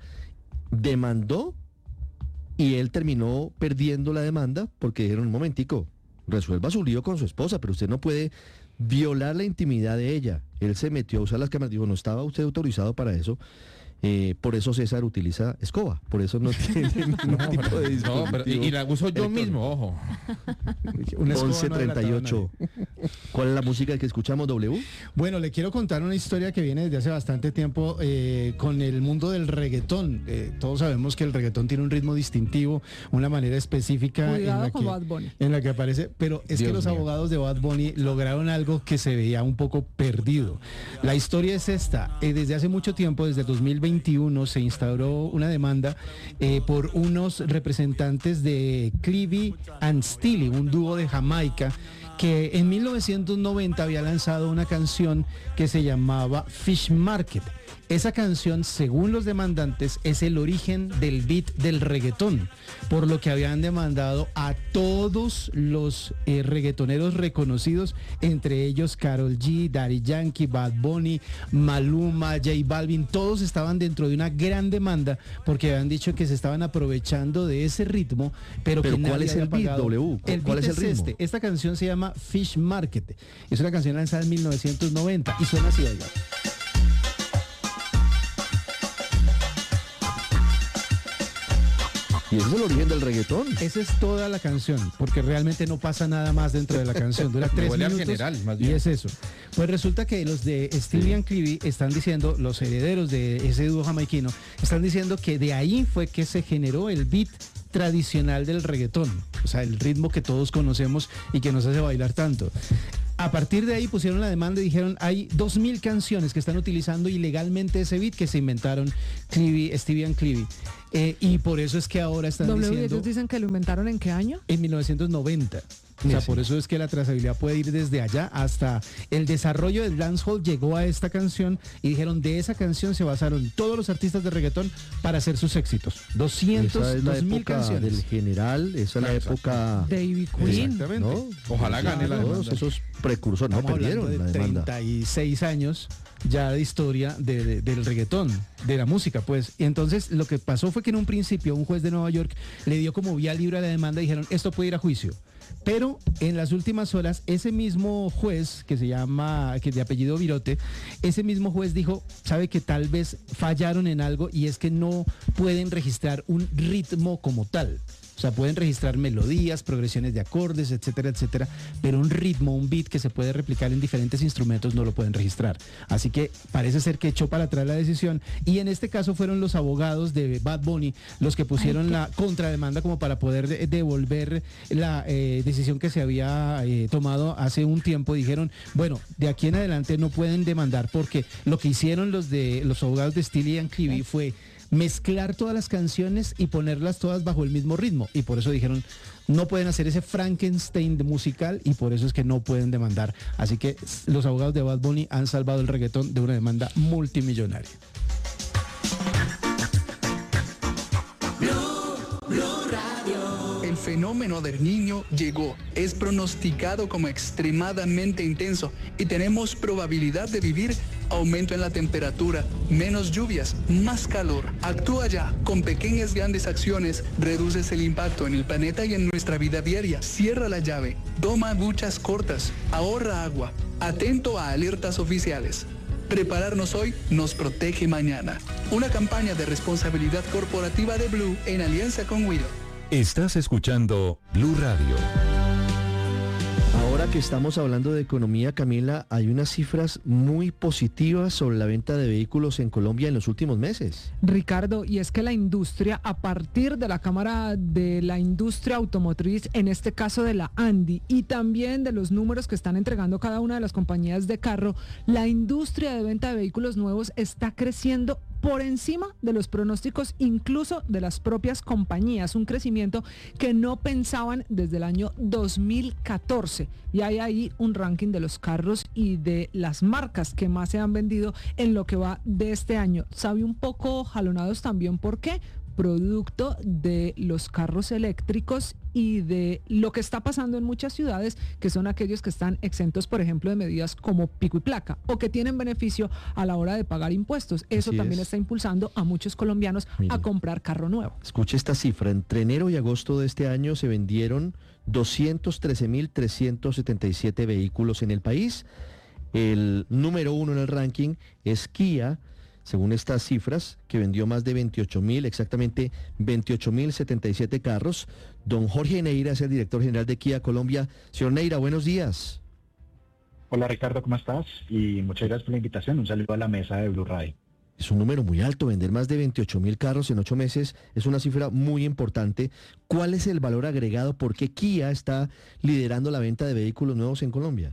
demandó y él terminó perdiendo la demanda porque dijeron, un momentico, resuelva su lío con su esposa, pero usted no puede violar la intimidad de ella. Él se metió a usar las cámaras, dijo, no estaba usted autorizado para eso. Eh, por eso César utiliza escoba, por eso no tiene ningún tipo de No, pero, y, y la uso yo mismo, ojo. Una escoba once no treinta y delataba a ocho. ¿Cuál es la música que escuchamos, W? Bueno, le quiero contar una historia que viene desde hace bastante tiempo eh, con el mundo del reggaetón. Eh, todos sabemos que el reggaetón tiene un ritmo distintivo, una manera específica en Cuidado la, con que, Bad Bunny. en la que aparece, pero es Dios que los mío. abogados de Bad Bunny lograron algo que se veía un poco perdido. La historia es esta: eh, desde hace mucho tiempo, desde dos mil veintiuno, se instauró una demanda eh, por unos representantes de Clevie and Steely, un dúo de Jamaica, que en mil novecientos noventa había lanzado una canción que se llamaba Fish Market. Esa canción, según los demandantes, es el origen del beat del reggaetón, por lo que habían demandado a todos los eh, reggaetoneros reconocidos, entre ellos Karol G, Daddy Yankee, Bad Bunny, Maluma, J Balvin. Todos estaban dentro de una gran demanda porque habían dicho que se estaban aprovechando de ese ritmo, pero, Pero que ¿cuál nadie es el había beat, pagado. W? El ¿Cuál beat es el ritmo? este. Esta canción se llama Fish Market. Es una canción lanzada en mil novecientos noventa y suena así, oiga. Y ese es el origen del reggaetón. Esa es toda la canción, porque realmente no pasa nada más dentro de la canción. Dura Me tres huele al minutos general, más y bien. es eso. Pues resulta que los de Stevie and Clevie están diciendo, los herederos de ese dúo jamaiquino, están diciendo que de ahí fue que se generó el beat tradicional del reggaetón, o sea, el ritmo que todos conocemos y que nos hace bailar tanto. A partir de ahí pusieron la demanda y dijeron, hay dos mil canciones que están utilizando ilegalmente ese beat que se inventaron Clevie, Stevie and Clevie. Eh, y por eso es que ahora están W, diciendo... ellos dicen que lo inventaron ¿en qué año? En mil novecientos noventa. O sea, Sí. por eso es que la trazabilidad puede ir desde allá hasta el desarrollo del dancehall llegó a esta canción y dijeron de esa canción se basaron todos los artistas de reggaetón para hacer sus éxitos. doscientos, Esa es la dos mil época canciones. del general, esa es la Exacto. época... David Queen. Exactamente. ¿no? Ojalá gane la Todos demanda. esos precursores, no Estamos perdieron hablando la de demanda. treinta y seis años ya de historia de- de- del reggaetón, de la música, pues. Y entonces lo que pasó fue que en un principio un juez de Nueva York le dio como vía libre a la demanda y dijeron, esto puede ir a juicio. Pero en las últimas horas, ese mismo juez, que se llama, que de apellido Virote, ese mismo juez dijo, sabe que tal vez fallaron en algo y es que no pueden registrar un ritmo como tal. O O sea, pueden registrar melodías, progresiones de acordes, etcétera, etcétera, pero un ritmo, un beat que se puede replicar en diferentes instrumentos no lo pueden registrar. Así que parece ser que echó para atrás la decisión y en este caso fueron los abogados de Bad Bunny los que pusieron Ay, la contrademanda como para poder de, devolver la eh, decisión que se había eh, tomado hace un tiempo. Dijeron, bueno, de aquí en adelante no pueden demandar porque lo que hicieron los de los abogados de Steely and Clive fue mezclar todas las canciones y ponerlas todas bajo el mismo ritmo y por eso dijeron no pueden hacer ese Frankenstein de musical y por eso es que no pueden demandar. Así que los abogados de Bad Bunny han salvado el reggaetón de una demanda multimillonaria. El fenómeno del Niño llegó, es pronosticado como extremadamente intenso y tenemos probabilidad de vivir aumento en la temperatura, menos lluvias, más calor. Actúa ya, con pequeñas grandes acciones, reduces el impacto en el planeta y en nuestra vida diaria. Cierra la llave, toma duchas cortas, ahorra agua, atento a alertas oficiales. Prepararnos hoy nos protege mañana. Una campaña de responsabilidad corporativa de Blue en alianza con Wido. Estás escuchando Blue Radio. Ahora que estamos hablando de economía, Camila, hay unas cifras muy positivas sobre la venta de vehículos en Colombia en los últimos meses. Ricardo, y es que la industria, a partir de la Cámara de la Industria Automotriz, en este caso de la ANDI, y también de los números que están entregando cada una de las compañías de carro, la industria de venta de vehículos nuevos está creciendo por encima de los pronósticos incluso de las propias compañías, un crecimiento que no pensaban desde el año dos mil catorce. Y hay ahí un ranking de los carros y de las marcas que más se han vendido en lo que va de este año. ¿Sabe un poco jalonados también por qué? Producto de los carros eléctricos y de lo que está pasando en muchas ciudades, que son aquellos que están exentos, por ejemplo, de medidas como pico y placa o que tienen beneficio a la hora de pagar impuestos. Eso Así también es. está impulsando a muchos colombianos Mire, a comprar carro nuevo. Escuche esta cifra, entre enero y agosto de este año se vendieron doscientos trece mil trescientos setenta y siete vehículos en el país. El número uno en el ranking es Kia, según estas cifras, que vendió más de veintiocho mil, exactamente veintiocho mil setenta y siete carros. Don Jorge Neira es el director general de Kia Colombia. Señor Neira, buenos días. Hola Ricardo, ¿cómo estás? Y muchas gracias por la invitación. Un saludo a la mesa de Blue Radio. Es un número muy alto, vender más de veintiocho mil carros en ocho meses es una cifra muy importante. ¿Cuál es el valor agregado? ¿Por qué Kia está liderando la venta de vehículos nuevos en Colombia?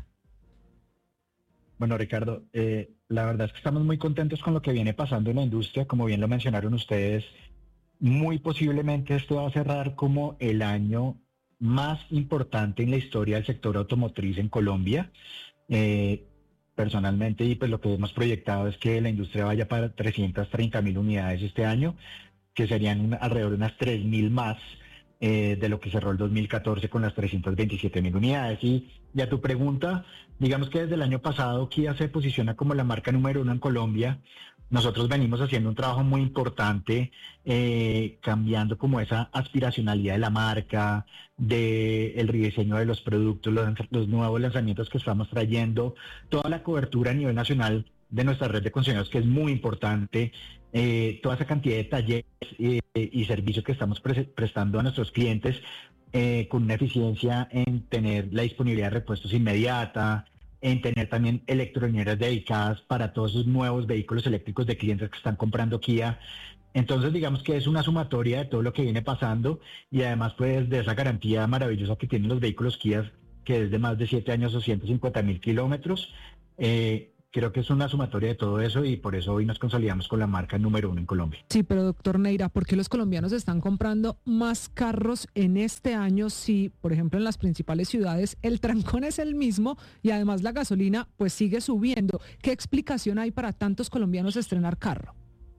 Bueno, Ricardo, eh, la verdad es que estamos muy contentos con lo que viene pasando en la industria. Como bien lo mencionaron ustedes, muy posiblemente esto va a cerrar como el año más importante en la historia del sector automotriz en Colombia. Eh, personalmente, y pues lo que hemos proyectado es que la industria vaya para trescientas treinta mil unidades este año, que serían una, alrededor de unas tres mil más eh, de lo que cerró el dos mil catorce con las trescientas veintisiete mil unidades. Y Y a tu pregunta, digamos que desde el año pasado Kia se posiciona como la marca número uno en Colombia. Nosotros venimos haciendo un trabajo muy importante, eh, cambiando como esa aspiracionalidad de la marca, de el rediseño de los productos, los, los nuevos lanzamientos que estamos trayendo, toda la cobertura a nivel nacional de nuestra red de concesionarios, que es muy importante, eh, toda esa cantidad de talleres eh, y servicios que estamos pre prestando a nuestros clientes, Eh, con una eficiencia en tener la disponibilidad de repuestos inmediata, en tener también electrolineras dedicadas para todos esos nuevos vehículos eléctricos de clientes que están comprando Kia. Entonces, digamos que es una sumatoria de todo lo que viene pasando y además pues de esa garantía maravillosa que tienen los vehículos Kia, que es de más de siete años o ciento cincuenta mil kilómetros. Eh, Creo que es una sumatoria de todo eso y por eso hoy nos consolidamos con la marca número uno en Colombia. Sí, pero doctor Neira, ¿por qué los colombianos están comprando más carros en este año si, por ejemplo, en las principales ciudades el trancón es el mismo y además la gasolina pues sigue subiendo? ¿Qué explicación hay para tantos colombianos estrenar carro?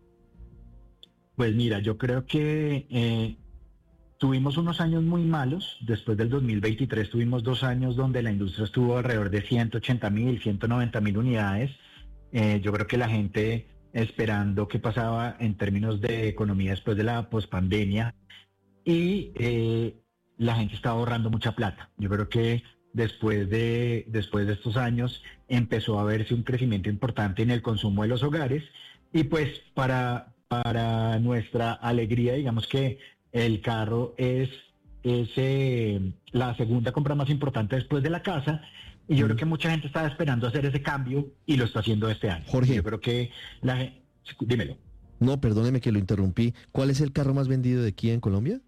Pues mira, yo creo que eh, tuvimos unos años muy malos. Después del dos mil veintitrés tuvimos dos años donde la industria estuvo alrededor de ciento ochenta mil, ciento noventa mil unidades. Eh, yo creo que la gente esperando qué pasaba en términos de economía después de la pospandemia y eh, la gente estaba ahorrando mucha plata. Yo creo que después de, después de estos años empezó a verse un crecimiento importante en el consumo de los hogares y pues para, para nuestra alegría, digamos que el carro es es eh, la segunda compra más importante después de la casa. Y yo mm. creo que mucha gente estaba esperando hacer ese cambio y lo está haciendo este año. Jorge. Yo creo que la gente... Dímelo. No, perdóneme que lo interrumpí. ¿Cuál es el carro más vendido de aquí en Colombia?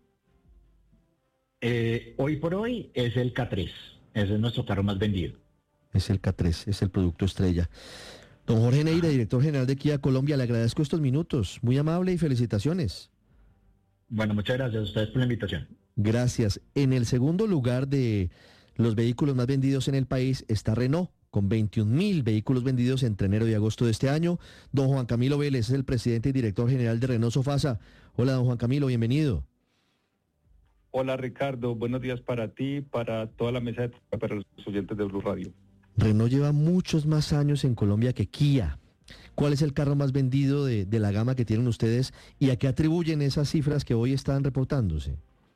Eh, hoy por hoy es el K tres. Ese es nuestro carro más vendido. Es el K tres, es el producto estrella. Don Jorge Neira, director general de Kia Colombia, le agradezco estos minutos. Muy amable y felicitaciones. Bueno, muchas gracias a ustedes por la invitación. Gracias. En el segundo lugar de los vehículos más vendidos en el país está Renault, con veintiún mil vehículos vendidos entre enero y agosto de este año. Don Juan Camilo Vélez es el presidente y director general de Renault Sofasa. Hola, don Juan Camilo, bienvenido. Hola, Ricardo. Buenos días para ti, para toda la mesa de para los oyentes de Blue Radio. Renault lleva muchos más años en Colombia que Kia. ¿Cuál es el carro más vendido de, de la gama que tienen ustedes y a qué atribuyen esas cifras que hoy están reportándose?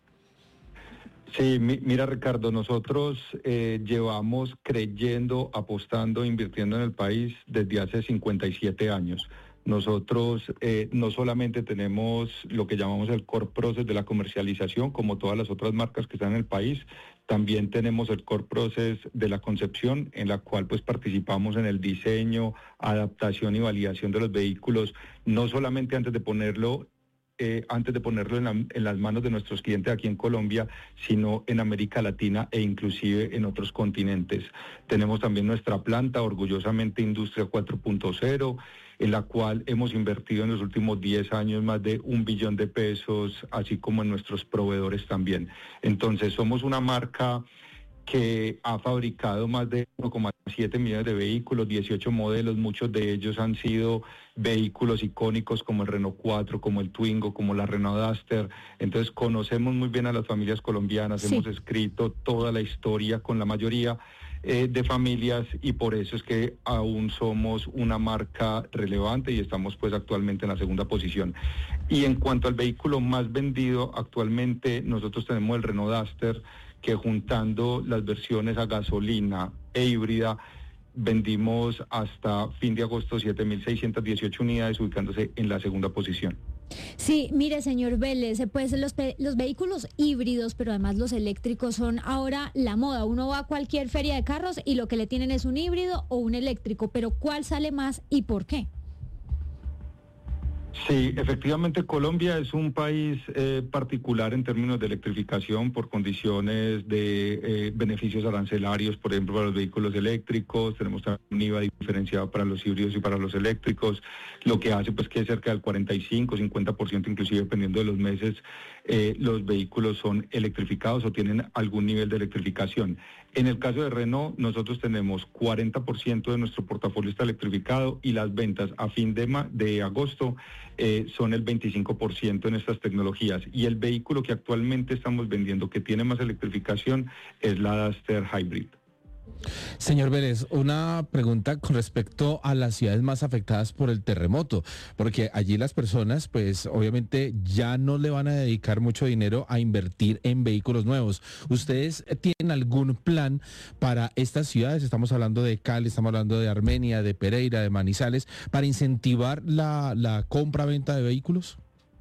Sí, mi, mira Ricardo, nosotros eh, llevamos creyendo, apostando, invirtiendo en el país desde hace cincuenta y siete años. Nosotros eh, no solamente tenemos lo que llamamos el core process de la comercialización, como todas las otras marcas que están en el país, también tenemos el core process de la concepción, en la cual pues participamos en el diseño, adaptación y validación de los vehículos, no solamente antes de ponerlo Eh, antes de ponerlo en, la, en las manos de nuestros clientes aquí en Colombia, sino en América Latina e inclusive en otros continentes. Tenemos también nuestra planta, orgullosamente Industria cuatro punto cero, en la cual hemos invertido en los últimos diez años más de un billón de pesos, así como en nuestros proveedores también. Entonces somos una marca que ha fabricado más de uno coma siete millones de vehículos, dieciocho modelos, muchos de ellos han sido vehículos icónicos como el Renault cuatro, como el Twingo, como la Renault Duster. Entonces conocemos muy bien a las familias colombianas, sí. Hemos escrito toda la historia con la mayoría eh, de familias y por eso es que aún somos una marca relevante y estamos pues actualmente en la segunda posición. Y en cuanto al vehículo más vendido, actualmente nosotros tenemos el Renault Duster, que juntando las versiones a gasolina e híbrida, vendimos hasta fin de agosto siete mil seiscientas dieciocho unidades, ubicándose en la segunda posición. Sí, mire, señor Vélez, pues los, los vehículos híbridos, pero además los eléctricos son ahora la moda. Uno va a cualquier feria de carros y lo que le tienen es un híbrido o un eléctrico, pero ¿cuál sale más y por qué? Sí, efectivamente Colombia es un país eh, particular en términos de electrificación por condiciones de eh, beneficios arancelarios, por ejemplo, para los vehículos eléctricos. Tenemos también un I V A diferenciado para los híbridos y para los eléctricos, lo que hace pues que cerca del cuarenta y cinco, cincuenta por ciento, inclusive dependiendo de los meses, eh, los vehículos son electrificados o tienen algún nivel de electrificación. En el caso de Renault, nosotros tenemos cuarenta por ciento de nuestro portafolio está electrificado y las ventas a fin de, ma- de agosto eh, son el veinticinco por ciento en estas tecnologías. Y el vehículo que actualmente estamos vendiendo que tiene más electrificación es la Duster Hybrid. Señor Vélez, una pregunta con respecto a las ciudades más afectadas por el terremoto, porque allí las personas, pues obviamente ya no le van a dedicar mucho dinero a invertir en vehículos nuevos. ¿Ustedes tienen algún plan para estas ciudades? Estamos hablando de Cali, estamos hablando de Armenia, de Pereira, de Manizales, para incentivar la, la compra-venta de vehículos.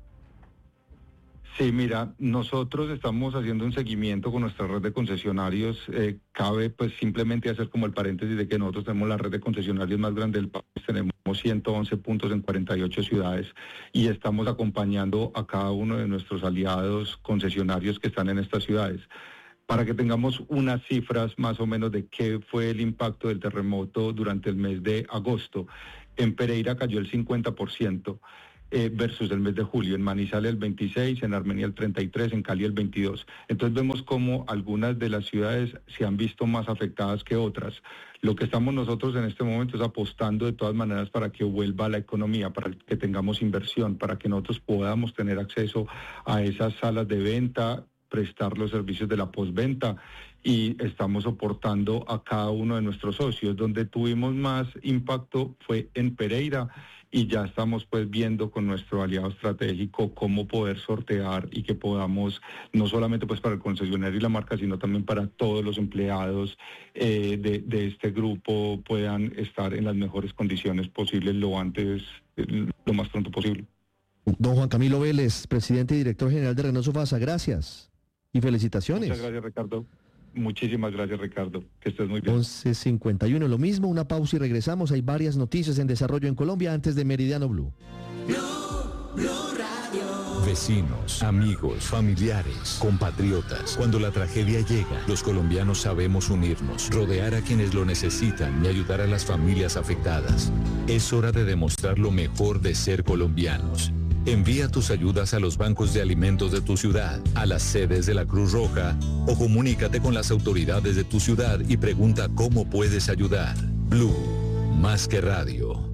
Sí, mira, nosotros estamos haciendo un seguimiento con nuestra red de concesionarios. Eh, cabe pues simplemente hacer como el paréntesis de que nosotros tenemos la red de concesionarios más grande del país, tenemos ciento once puntos en cuarenta y ocho ciudades y estamos acompañando a cada uno de nuestros aliados concesionarios que están en estas ciudades. Para que tengamos unas cifras más o menos de qué fue el impacto del terremoto durante el mes de agosto. En Pereira cayó el cincuenta por ciento. Eh, versus el mes de julio, en Manizales el veintiséis, en Armenia el treinta y tres, en Cali el veintidós. Entonces vemos cómo algunas de las ciudades se han visto más afectadas que otras. Lo que estamos nosotros en este momento es apostando de todas maneras para que vuelva la economía, para que tengamos inversión, para que nosotros podamos tener acceso a esas salas de venta, prestar los servicios de la postventa y estamos soportando a cada uno de nuestros socios. Donde tuvimos más impacto fue en Pereira y ya estamos pues viendo con nuestro aliado estratégico cómo poder sortear y que podamos, no solamente pues para el concesionario y la marca, sino también para todos los empleados eh, de, de este grupo puedan estar en las mejores condiciones posibles lo antes, lo más pronto posible. Don Juan Camilo Vélez, presidente y director general de Renault Sofasa, gracias. y felicitaciones. Muchas gracias, Ricardo. Muchísimas gracias, Ricardo. Que estés muy bien. once cincuenta y uno, lo mismo, una pausa y regresamos. Hay varias noticias en desarrollo en Colombia antes de Meridiano Blue. Blue, Blue Radio. Vecinos, amigos, familiares, compatriotas. Cuando la tragedia llega, los colombianos sabemos unirnos, rodear a quienes lo necesitan y ayudar a las familias afectadas. Es hora de demostrar lo mejor de ser colombianos. Envía tus ayudas a los bancos de alimentos de tu ciudad, a las sedes de la Cruz Roja o comunícate con las autoridades de tu ciudad y pregunta cómo puedes ayudar. Blue, más que radio.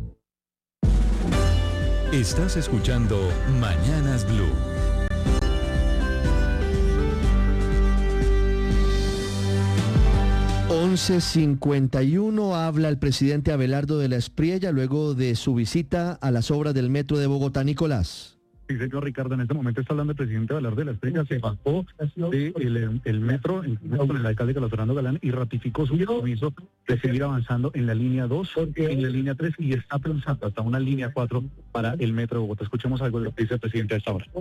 Estás escuchando Mañanas Blue. once cincuenta y uno, habla el presidente Abelardo de la Espriella luego de su visita a las obras del metro de Bogotá. Nicolás. Sí, señor Ricardo, en este momento está hablando el presidente Abelardo de la Espriella, se bajó del de el metro en, con el alcalde Carlos Fernando Galán y ratificó su compromiso de seguir avanzando en la línea dos, en la línea tres y está pensando hasta una línea cuatro para el metro de Bogotá. Escuchemos algo de lo que dice el presidente a esta hora.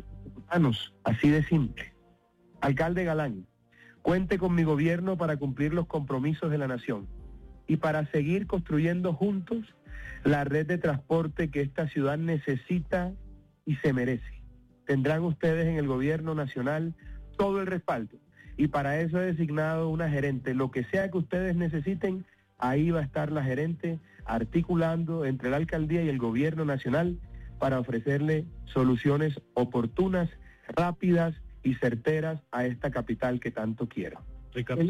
Así de simple. Alcalde Galán, cuente con mi gobierno para cumplir los compromisos de la nación y para seguir construyendo juntos la red de transporte que esta ciudad necesita y se merece. Tendrán ustedes en el gobierno nacional todo el respaldo y para eso he designado una gerente. Lo que sea que ustedes necesiten, ahí va a estar la gerente articulando entre la alcaldía y el gobierno nacional para ofrecerle soluciones oportunas, rápidas y certeras a esta capital que tanto quiero. Ricardo.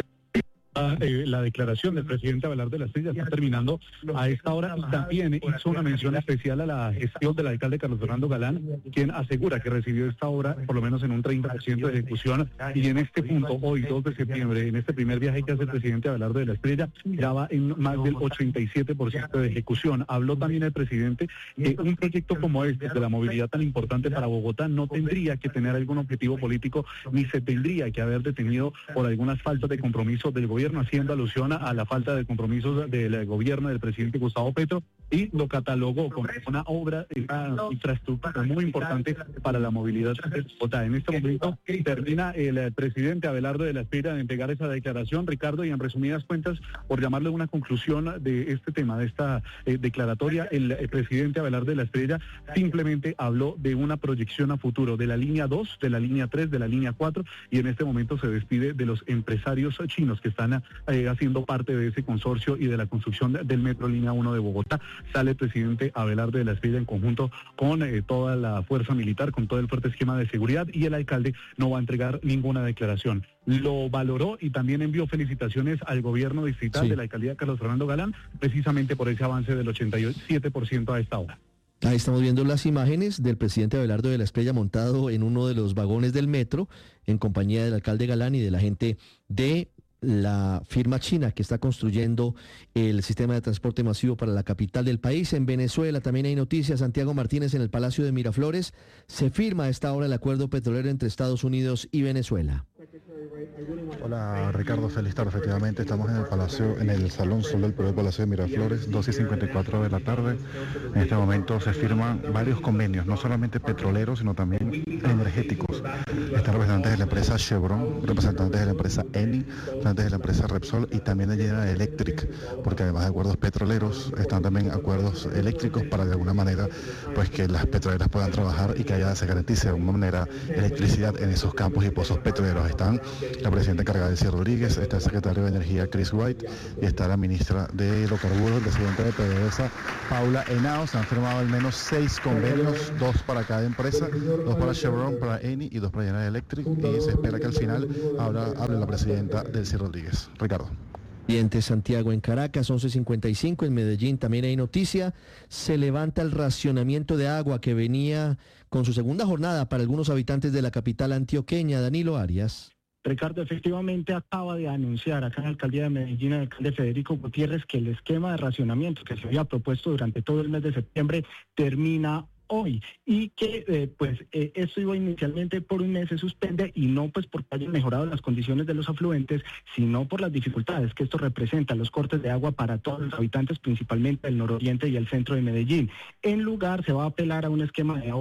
Eh, la declaración del presidente Abelardo de la Espriella está terminando a esta hora y también hizo una mención especial a la gestión del alcalde Carlos Fernando Galán, quien asegura que recibió esta obra por lo menos en un treinta por ciento de ejecución y en este punto, hoy dos de septiembre, en este primer viaje que hace el presidente Abelardo de la Espriella, ya va en más del ochenta y siete por ciento de ejecución. Habló también el presidente que un proyecto como este, de la movilidad tan importante para Bogotá, no tendría que tener algún objetivo político ni se tendría que haber detenido por algunas faltas de compromiso del gobierno, haciendo alusión a la falta de compromisos del gobierno del presidente Gustavo Petro y lo catalogó como una obra, una infraestructura muy importante para la movilidad de Bogotá. En este momento termina el presidente Abelardo de la Espriella de entregar esa declaración, Ricardo, y en resumidas cuentas, por llamarle una conclusión de este tema, de esta eh, declaratoria, el, el presidente Abelardo de la Espriella simplemente habló de una proyección a futuro de la línea dos, de la línea tres, de la línea cuatro, y en este momento se despide de los empresarios chinos que están eh, haciendo parte de ese consorcio y de la construcción del metro línea uno de Bogotá. Sale el presidente Abelardo de la Espriella en conjunto con eh, toda la fuerza militar, con todo el fuerte esquema de seguridad, y el alcalde no va a entregar ninguna declaración. Lo valoró y también envió felicitaciones al gobierno distrital sí. de la alcaldía Carlos Fernando Galán, precisamente por ese avance del ochenta y siete por ciento a esta hora. Ahí estamos viendo las imágenes del presidente Abelardo de la Espriella montado en uno de los vagones del metro en compañía del alcalde Galán y de la gente de la firma china que está construyendo el sistema de transporte masivo para la capital del país. En Venezuela también hay noticias. Santiago Martínez, en el Palacio de Miraflores se firma a esta hora el acuerdo petrolero entre Estados Unidos y Venezuela. Hola Ricardo, feliz tarde. Efectivamente estamos en el Palacio, en el Salón Sol del Poder Palacio de Miraflores, dos y cincuenta y cuatro de la tarde. En este momento se firman varios convenios, no solamente petroleros, sino también energéticos. Están representantes de la empresa Chevron, representantes de la empresa Eni, representantes de la empresa Repsol y también de General Electric, porque además de acuerdos petroleros, están también acuerdos eléctricos para de alguna manera pues que las petroleras puedan trabajar y que haya, se garantice de alguna manera electricidad en esos campos y pozos petroleros. Están la presidenta encargada Delcy Rodríguez, está el secretario de Energía Chris White y está la ministra de Hidrocarburos, el presidente de PDVSA Paula Henao. Se han firmado al menos seis convenios, dos para cada empresa, dos para Chevron, para Eni y dos para General Electric, y se espera que al final habla, hable la presidenta Delcy Rodríguez. Ricardo. Siguiente, Santiago, en Caracas, once cincuenta y cinco, en Medellín también hay noticia, se levanta el racionamiento de agua que venía con su segunda jornada para algunos habitantes de la capital antioqueña. Danilo Arias. Ricardo, efectivamente acaba de anunciar acá en la alcaldía de Medellín el alcalde Federico Gutiérrez que el esquema de racionamiento que se había propuesto durante todo el mes de septiembre termina hoy y que eh, pues eh, esto iba inicialmente por un mes, se suspende y no pues porque hayan mejorado las condiciones de los afluentes, sino por las dificultades que esto representa, los cortes de agua para todos los habitantes, principalmente del nororiente y el centro de Medellín. En lugar se va a apelar a un esquema de